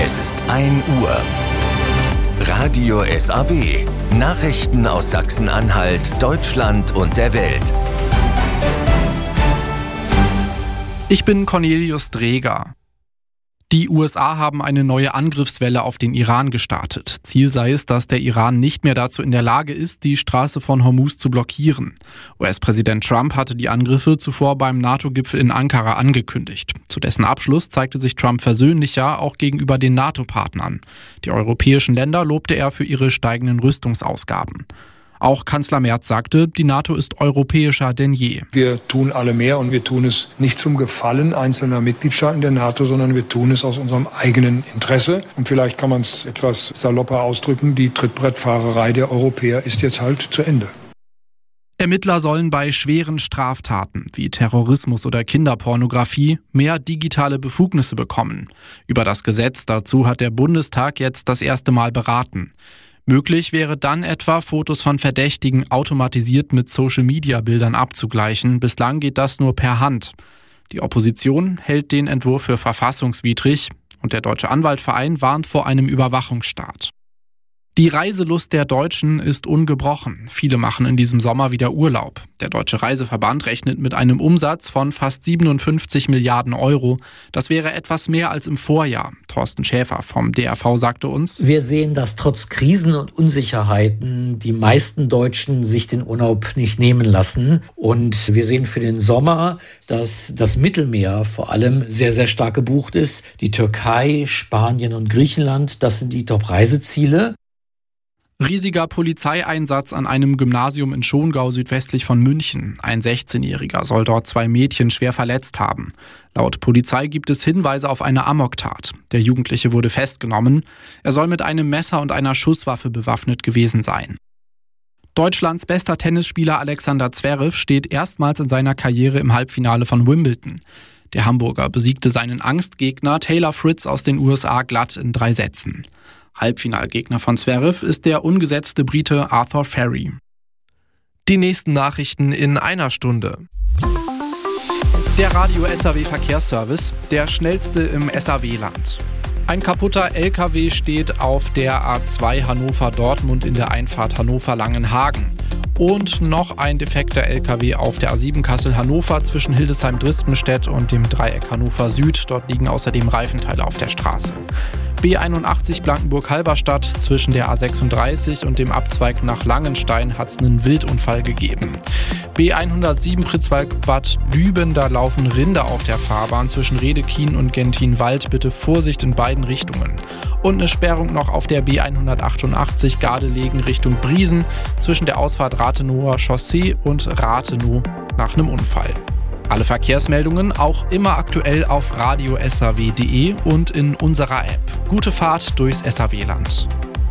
Es ist 1 Uhr. Radio SAW. Nachrichten aus Sachsen-Anhalt, Deutschland und der Welt. Ich bin Cornelius Dreger. Die USA haben eine neue Angriffswelle auf den Iran gestartet. Ziel sei es, dass der Iran nicht mehr dazu in der Lage ist, die Straße von Hormuz zu blockieren. US-Präsident Trump hatte die Angriffe zuvor beim NATO-Gipfel in Ankara angekündigt. Zu dessen Abschluss zeigte sich Trump versöhnlicher, auch gegenüber den NATO-Partnern. Die europäischen Länder lobte er für ihre steigenden Rüstungsausgaben. Auch Kanzler Merz sagte, die NATO ist europäischer denn je. Wir tun alle mehr und wir tun es nicht zum Gefallen einzelner Mitgliedstaaten der NATO, sondern wir tun es aus unserem eigenen Interesse. Und vielleicht kann man es etwas salopper ausdrücken, die Trittbrettfahrerei der Europäer ist jetzt halt zu Ende. Ermittler sollen bei schweren Straftaten wie Terrorismus oder Kinderpornografie mehr digitale Befugnisse bekommen. Über das Gesetz dazu hat der Bundestag jetzt das erste Mal beraten. Möglich wäre dann etwa, Fotos von Verdächtigen automatisiert mit Social-Media-Bildern abzugleichen. Bislang geht das nur per Hand. Die Opposition hält den Entwurf für verfassungswidrig und der Deutsche Anwaltverein warnt vor einem Überwachungsstaat. Die Reiselust der Deutschen ist ungebrochen. Viele machen in diesem Sommer wieder Urlaub. Der Deutsche Reiseverband rechnet mit einem Umsatz von fast 57 Milliarden Euro. Das wäre etwas mehr als im Vorjahr. Thorsten Schäfer vom DRV sagte uns: Wir sehen, dass trotz Krisen und Unsicherheiten die meisten Deutschen sich den Urlaub nicht nehmen lassen. Und wir sehen für den Sommer, dass das Mittelmeer vor allem sehr, sehr stark gebucht ist. Die Türkei, Spanien und Griechenland, das sind die Top-Reiseziele. Riesiger Polizeieinsatz an einem Gymnasium in Schongau südwestlich von München. Ein 16-Jähriger soll dort 2 Mädchen schwer verletzt haben. Laut Polizei gibt es Hinweise auf eine Amoktat. Der Jugendliche wurde festgenommen. Er soll mit einem Messer und einer Schusswaffe bewaffnet gewesen sein. Deutschlands bester Tennisspieler Alexander Zverev steht erstmals in seiner Karriere im Halbfinale von Wimbledon. Der Hamburger besiegte seinen Angstgegner Taylor Fritz aus den USA glatt in 3 Sätzen. Halbfinalgegner von Zverev ist der ungesetzte Brite Arthur Ferry. Die nächsten Nachrichten in einer Stunde. Der Radio SAW Verkehrsservice, der schnellste im SAW-Land. Ein kaputter LKW steht auf der A2 Hannover-Dortmund in der Einfahrt Hannover-Langenhagen. Und noch ein defekter LKW auf der A7 Kassel-Hannover zwischen Hildesheim-Drispenstedt und dem Dreieck Hannover Süd. Dort liegen außerdem Reifenteile auf der Straße. B81 Blankenburg-Halberstadt zwischen der A36 und dem Abzweig nach Langenstein hat es einen Wildunfall gegeben. B107 Pritzwalk-Bad Düben, da laufen Rinder auf der Fahrbahn zwischen Redekien und Gentinwald. Bitte Vorsicht in beiden Richtungen. Und eine Sperrung noch auf der B188 Gardelegen Richtung Briesen zwischen der Ausfahrt Rathenower Chaussee und Rathenow nach einem Unfall. Alle Verkehrsmeldungen auch immer aktuell auf radiosaw.de und in unserer App. Gute Fahrt durchs SAW-Land.